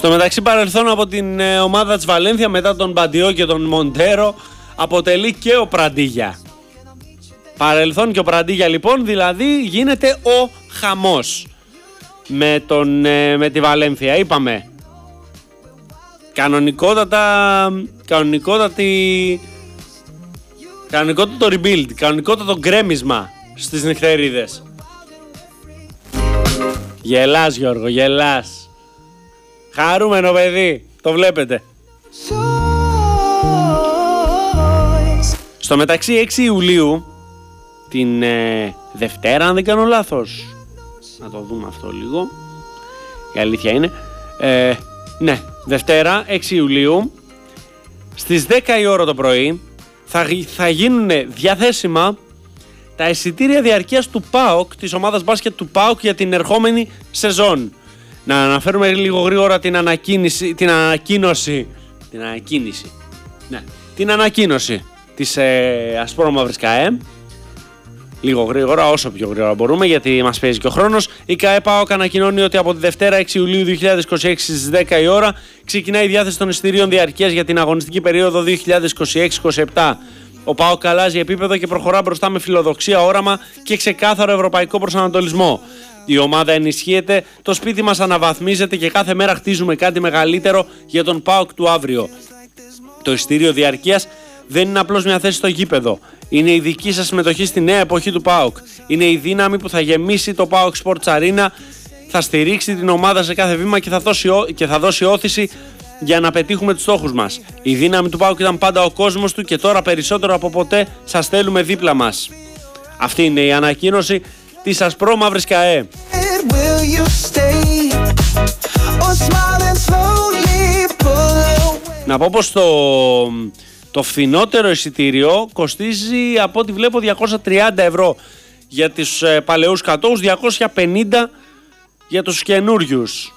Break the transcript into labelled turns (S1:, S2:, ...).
S1: Στο μεταξύ, παρελθόν από την ομάδα της Βαλένθια μετά τον Μπαντιό και τον Μοντέρο αποτελεί και ο Πραντίγια. Παρελθόν και ο Πραντίγια λοιπόν, δηλαδή γίνεται ο χαμός με τη Βαλένθια. Είπαμε κανονικότατο rebuild, κανονικότατο γκρέμισμα στις νυχτερίδες. Γελάς Γιώργο, γελάς. Χαρούμενο παιδί, το βλέπετε. Στο μεταξύ 6 Ιουλίου, την Δευτέρα αν δεν κάνω λάθος, να το δούμε αυτό λίγο, η αλήθεια είναι, ναι, Δευτέρα 6 Ιουλίου στις 10 η ώρα το πρωί θα γίνουν διαθέσιμα τα εισιτήρια διαρκείας του ΠΑΟΚ, της ομάδας μπάσκετ του ΠΑΟΚ για την ερχόμενη σεζόν. Να αναφέρουμε λίγο γρήγορα την ανακοίνωση της Ασπρόμαυρης ΚΑΕ. Λίγο γρήγορα, όσο πιο γρήγορα μπορούμε, γιατί μας παίζει και ο χρόνος. Η ΚΑΕ ΠΑΟΚ ανακοινώνει ότι από τη Δευτέρα 6 Ιουλίου 2026 στις 10 η ώρα ξεκινάει η διάθεση των εισιτηρίων διαρκείας για την αγωνιστική περίοδο 2026-27. Ο ΠΑΟΚ αλλάζει επίπεδο και προχωρά μπροστά με φιλοδοξία, όραμα και ξεκάθαρο ευρωπαϊκό προσανατολισμό. Η ομάδα ενισχύεται, το σπίτι μας αναβαθμίζεται και κάθε μέρα χτίζουμε κάτι μεγαλύτερο για τον ΠΑΟΚ του αύριο. Το εισιτήριο διαρκείας δεν είναι απλώς μια θέση στο γήπεδο. Είναι η δική σας συμμετοχή στη νέα εποχή του ΠΑΟΚ. Είναι η δύναμη που θα γεμίσει το ΠΑΟΚ Sports Arena, θα στηρίξει την ομάδα σε κάθε βήμα και θα δώσει όθηση για να πετύχουμε τους στόχους μας. Η δύναμη του ΠΑΟΚ ήταν πάντα ο κόσμος του και τώρα περισσότερο από ποτέ σας θέλουμε δίπλα μας. Αυτή είναι η ανακοίνωση της Ασπρόμαυρης ΚΑΕ. Να πω πως το φθηνότερο εισιτήριο κοστίζει, από ό,τι βλέπω, 230 ευρώ για τους παλαιούς κατόχους, 250 για τους καινούριους.